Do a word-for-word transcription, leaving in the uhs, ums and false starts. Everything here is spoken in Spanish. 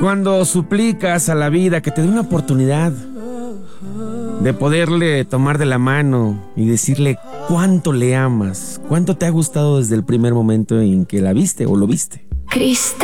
Cuando suplicas a la vida que te dé una oportunidad de poderle tomar de la mano y decirle cuánto le amas, cuánto te ha gustado desde el primer momento en que la viste o lo viste. Cristal.